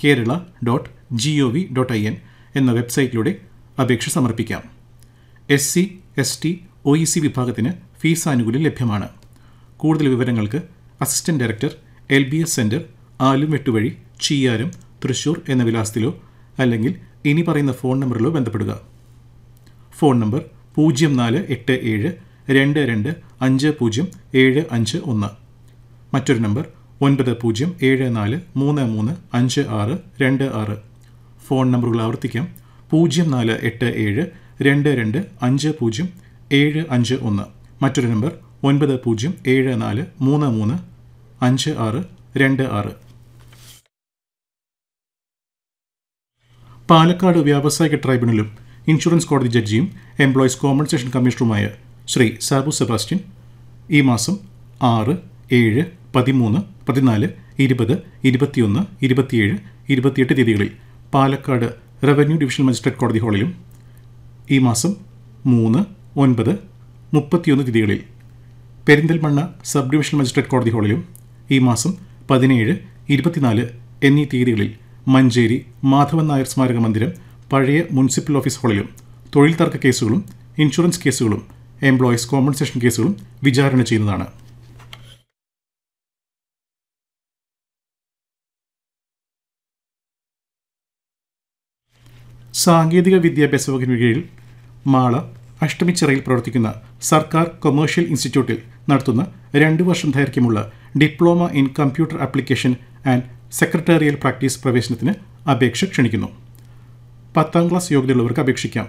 kerala.gov.in എന്ന വെബ്സൈറ്റിലൂടെ അപേക്ഷ സമർപ്പിക്കാം. SC, ST, OEC വിഭാഗത്തിന് ഫീസ് ആനുകൂല്യം ലഭ്യമാണ്. കൂടുതൽ വിവരങ്ങൾക്ക് assistant director, LBS centre, ആലുംവെട്ടുവഴി, Cheeyaram, Thrissur എന്ന വിലാസത്തിലോ അല്ലെങ്കിൽ ഇനി പറയുന്ന ഫോൺ നമ്പറിലോ ബന്ധപ്പെടുക. Phone number 0472250751. മറ്റൊരു നമ്പർ 9074335626. ഫോൺ നമ്പറുകൾ ആവർത്തിക്കാം. 0472250751. മറ്റൊരു നമ്പർ 9074335626. പാലക്കാട് വ്യാവസായിക ട്രൈബ്യൂണലും ഇൻഷുറൻസ് കോടതി ജഡ്ജിയും employees compensation കമ്മീഷണറുമായ Shri Sabu Sebastian ഈ മാസം 6, 7, 13, 14, 20, 21, 27, 28 തീയതികളിൽ പാലക്കാട് റവന്യൂ ഡിവിഷണൽ മജിസ്ട്രേറ്റ് കോടതി ഹാളിലും ഈ മാസം 3, 9, 31 തീയതികളിൽ പെരിന്തൽമണ്ണ സബ് ഡിവിഷണൽ മജിസ്ട്രേറ്റ് കോടതി ഹാളിലും ഈ മാസം 17, 24 എന്നീ തീയതികളിൽ മഞ്ചേരി മാധവൻ നായർ സ്മാരക മന്ദിരം പഴയ മുനിസിപ്പൽ ഓഫീസ് ഹാളിലും തൊഴിൽ തർക്ക കേസുകളും ഇൻഷുറൻസ് കേസുകളും എംപ്ലോയീസ് കോമ്പൻസേഷൻ കേസുകളും വിചാരണ ചെയ്യുന്നതാണ്. സാങ്കേതിക വിദ്യാഭ്യാസ വകുപ്പിന് കീഴിൽ മാള അഷ്ടമിച്ചിറയിൽ പ്രവർത്തിക്കുന്ന സർക്കാർ കൊമേഴ്ഷ്യൽ ഇൻസ്റ്റിറ്റ്യൂട്ടിൽ നടത്തുന്ന 2 വർഷം ദൈർഘ്യമുള്ള diploma in computer application and secretarial practice പ്രവേശനത്തിന് അപേക്ഷ ക്ഷണിക്കുന്നു. 10ാം ക്ലാസ് യോഗ്യതയുള്ളവർക്ക് അപേക്ഷിക്കാം.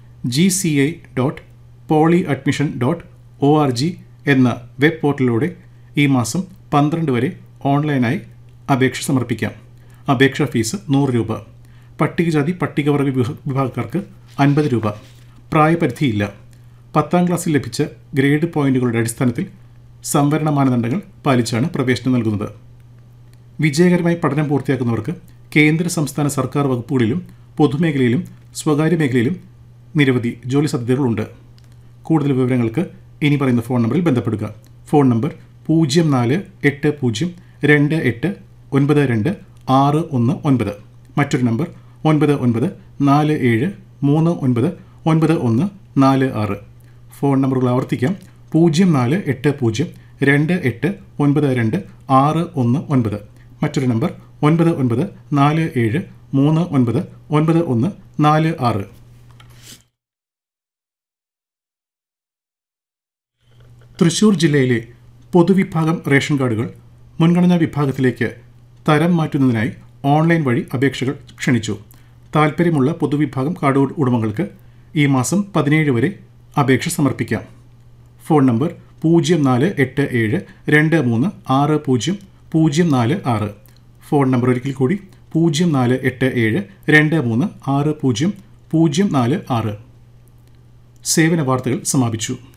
gca.polyadmission.org എന്ന വെബ് പോർട്ടലിലൂടെ ഈ മാസം 12 വരെ ഓൺലൈനായി അപേക്ഷ സമർപ്പിക്കാം. അപേക്ഷാ ഫീസ് 100 രൂപ. പട്ടികജാതി പട്ടികവർഗ വിഭാഗക്കാർക്ക് 50 രൂപ. പ്രായപരിധിയില്ല. 10ാം ക്ലാസ്സിൽ ലഭിച്ച ഗ്രേഡ് പോയിന്റുകളുടെ അടിസ്ഥാനത്തിൽ സംവരണ മാനദണ്ഡങ്ങൾ പാലിച്ചാണ് പ്രവേശനം നൽകുന്നത്. വിജയകരമായി പഠനം പൂർത്തിയാക്കുന്നവർക്ക് കേന്ദ്ര സംസ്ഥാന സർക്കാർ വകുപ്പുകളിലും പൊതുമേഖലയിലും സ്വകാര്യ മേഖലയിലും നിരവധി ജോലി സാധ്യതകളുണ്ട്. കൂടുതൽ വിവരങ്ങൾക്ക് ഇനി പറയുന്ന ഫോൺ നമ്പറിൽ ബന്ധപ്പെടുക. Phone number 048028929261. മറ്റൊരു നമ്പർ 9947399146. ഫോൺ നമ്പറുകൾ ആവർത്തിക്കാം. 048028929261. മറ്റൊരു നമ്പർ 9947399146. തൃശൂർ ജില്ലയിലെ പൊതുവിഭാഗം റേഷൻ കാർഡുകൾ മുൻഗണനാ വിഭാഗത്തിലേക്ക് തരം മാറ്റുന്നതിനായി ഓൺലൈൻ വഴി അപേക്ഷകൾ ക്ഷണിച്ചു. താൽപ്പര്യമുള്ള പൊതുവിഭാഗം കാർഡ് ഉടമകൾക്ക് ഈ മാസം 17 വരെ അപേക്ഷ സമർപ്പിക്കാം. Phone number 0487236046. ഫോൺ നമ്പർ ഒരിക്കൽ കൂടി 0487236046. സേവന വാർത്തകൾ സമാപിച്ചു.